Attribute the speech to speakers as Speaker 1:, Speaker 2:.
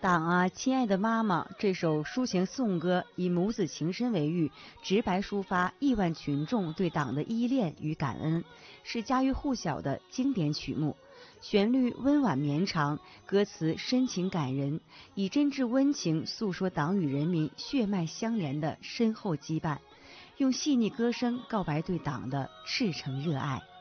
Speaker 1: 党啊，亲爱的妈妈，这首抒情颂歌以母子情深为喻，直白抒发亿万群众对党的依恋与感恩，是家喻户晓的经典曲目。旋律温婉绵长，歌词深情感人，以真挚温情诉说党与人民血脉相连的深厚羁绊，用细腻歌声告白对党的赤诚热爱。